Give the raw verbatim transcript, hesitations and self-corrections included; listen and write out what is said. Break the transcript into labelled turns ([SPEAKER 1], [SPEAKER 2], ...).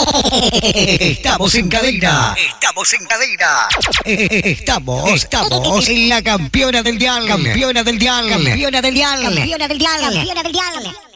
[SPEAKER 1] Estamos en cadena. Estamos en cadena. Estamos, estamos en la campeona del dial. Campeona del dial. Campeona del dial.
[SPEAKER 2] Campeona del dial. Campeona del dial.